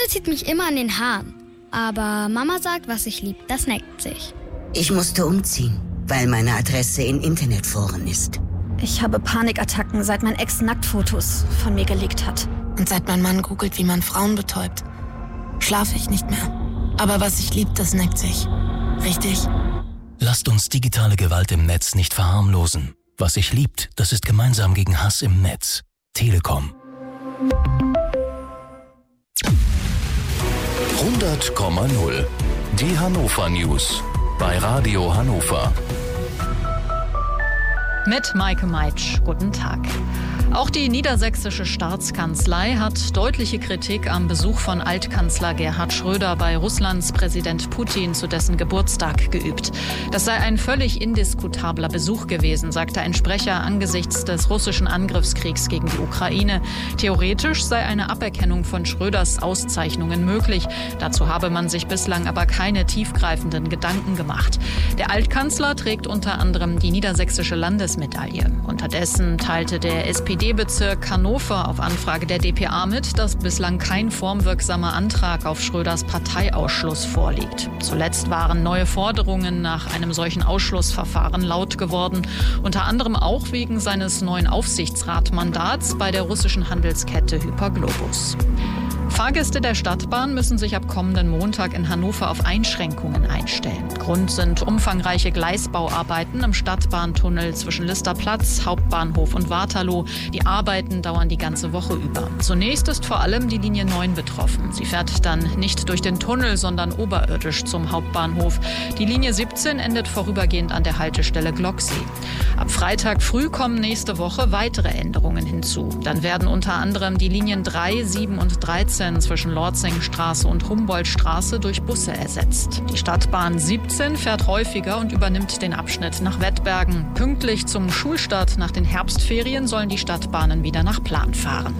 zieht mich immer an den Haaren. Aber Mama sagt, was ich lieb, das neckt sich. Ich musste umziehen, weil meine Adresse in Internetforen ist. Ich habe Panikattacken, seit mein Ex Nacktfotos von mir gelegt hat. Und seit mein Mann googelt, wie man Frauen betäubt, schlafe ich nicht mehr. Aber was ich lieb, das neckt sich. Richtig? Lasst uns digitale Gewalt im Netz nicht verharmlosen. Was sich liebt, das ist gemeinsam gegen Hass im Netz. Telekom. 100,0. Die Hannover News. Bei Radio Hannover. Mit Maike Meitsch. Guten Tag. Auch die niedersächsische Staatskanzlei hat deutliche Kritik am Besuch von Altkanzler Gerhard Schröder bei Russlands Präsident Putin zu dessen Geburtstag geübt. Das sei ein völlig indiskutabler Besuch gewesen, sagte ein Sprecher angesichts des russischen Angriffskriegs gegen die Ukraine. Theoretisch sei eine Aberkennung von Schröders Auszeichnungen möglich. Dazu habe man sich bislang aber keine tiefgreifenden Gedanken gemacht. Der Altkanzler trägt unter anderem die niedersächsische Landesmedaille. Unterdessen teilte der SPD-Bezirk Hannover auf Anfrage der dpa mit, dass bislang kein formwirksamer Antrag auf Schröders Parteiausschluss vorliegt. Zuletzt waren neue Forderungen nach einem solchen Ausschlussverfahren laut geworden, unter anderem auch wegen seines neuen Aufsichtsratmandats bei der russischen Handelskette Hyperglobus. Fahrgäste der Stadtbahn müssen sich ab kommenden Montag in Hannover auf Einschränkungen einstellen. Grund sind umfangreiche Gleisbauarbeiten im Stadtbahntunnel zwischen Listerplatz, Hauptbahnhof und Waterloo. Die Arbeiten dauern die ganze Woche über. Zunächst ist vor allem die Linie 9 betroffen. Sie fährt dann nicht durch den Tunnel, sondern oberirdisch zum Hauptbahnhof. Die Linie 17 endet vorübergehend an der Haltestelle Glocksee. Ab Freitag früh kommen nächste Woche weitere Änderungen hinzu. Dann werden unter anderem die Linien 3, 7 und 13 zwischen Lorzingstraße und Humboldtstraße durch Busse ersetzt. Die Stadtbahn 17 fährt häufiger und übernimmt den Abschnitt nach Wettbergen. Pünktlich zum Schulstart nach den Herbstferien sollen die Stadtbahnen wieder nach Plan fahren.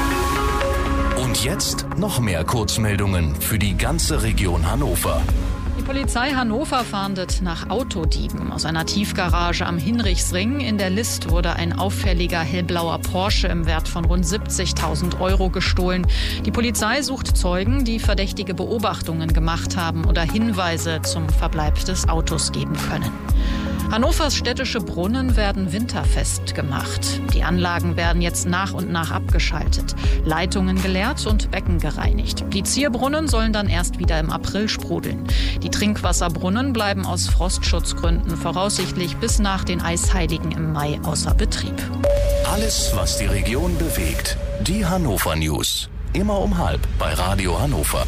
Und jetzt noch mehr Kurzmeldungen für die ganze Region Hannover. Die Polizei Hannover fahndet nach Autodieben. Aus einer Tiefgarage am Hinrichsring in der List wurde ein auffälliger hellblauer Porsche im Wert von rund 70.000 € gestohlen. Die Polizei sucht Zeugen, die verdächtige Beobachtungen gemacht haben oder Hinweise zum Verbleib des Autos geben können. Hannovers städtische Brunnen werden winterfest gemacht. Die Anlagen werden jetzt nach und nach abgeschaltet, Leitungen geleert und Becken gereinigt. Die Zierbrunnen sollen dann erst wieder im April sprudeln. Die Trinkwasserbrunnen bleiben aus Frostschutzgründen voraussichtlich bis nach den Eisheiligen im Mai außer Betrieb. Alles, was die Region bewegt. Die Hannover News. Immer um 12:30 bei Radio Hannover.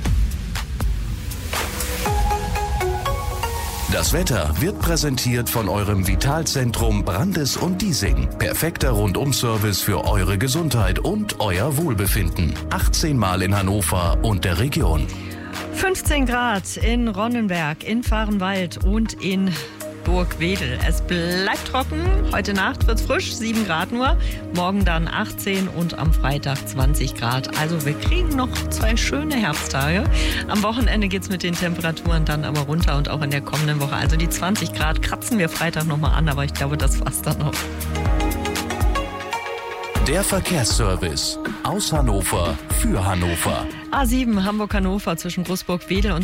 Das Wetter wird präsentiert von eurem Vitalzentrum Brandes und Diesing. Perfekter Rundum-Service für eure Gesundheit und euer Wohlbefinden. 18 Mal in Hannover und der Region. 15 Grad in Ronnenberg, in Vahrenwald und in Burgwedel. Es bleibt trocken. Heute Nacht wird's frisch, 7 Grad nur. Morgen dann 18 und am Freitag 20 Grad. Also wir kriegen noch 2 schöne Herbsttage. Am Wochenende geht's mit den Temperaturen dann aber runter und auch in der kommenden Woche. Also die 20 Grad kratzen wir Freitag nochmal an, aber ich glaube, das war's dann noch. Der Verkehrsservice aus Hannover für Hannover. A7 Hamburg-Hannover zwischen Großburg-Wedel und